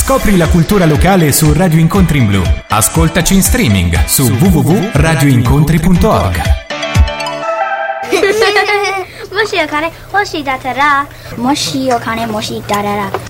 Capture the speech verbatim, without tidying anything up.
Scopri la cultura locale su Radio Incontri in Blu. Ascoltaci in streaming su w w w punto radio incontri punto org. Moshi o cane, moshi da tara. Moshi o cane, moshi da tara.